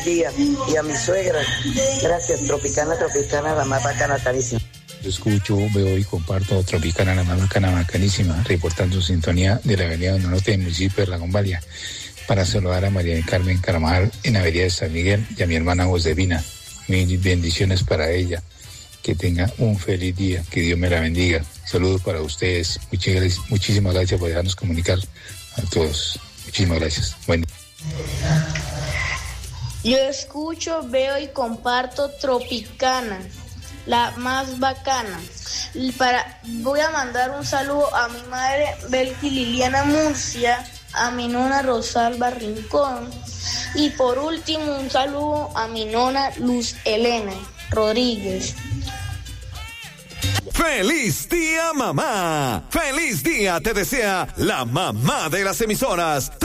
día. Y a mi suegra, gracias, Tropicana, la más bacana, carísima. Yo escucho, veo y comparto Tropicana, la más bacana, bacanísima, reportando sintonía de la avenida Don Norte del municipio de La Gombalia, para saludar a María del Carmen Carvajal en la avenida de San Miguel y a mi hermana Josefina. Mil bendiciones para ella. Que tenga un feliz día, que Dios me la bendiga. Saludos para ustedes. Muchísimas gracias por dejarnos comunicar a todos. Muchísimas gracias. Bueno. Yo escucho, veo y comparto Tropicana, la más bacana. Voy a mandar un saludo a mi madre Belki Liliana Murcia, a mi nona Rosalba Rincón y por último un saludo a mi nona Luz Elena Rodríguez. ¡Feliz día, mamá! ¡Feliz día te desea la mamá de las emisoras!